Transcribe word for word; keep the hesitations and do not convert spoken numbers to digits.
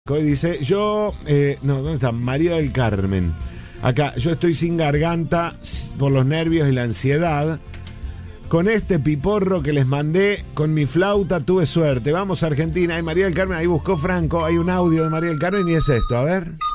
Hoy dice, yo, eh, no, ¿dónde está? María del Carmen. Acá, yo estoy sin garganta por los nervios y la ansiedad. Con este piporro que les mandé, con mi flauta, tuve suerte. Vamos a Argentina. Hay María del Carmen, ahí buscó Franco, hay un audio de María del Carmen y es esto, a ver.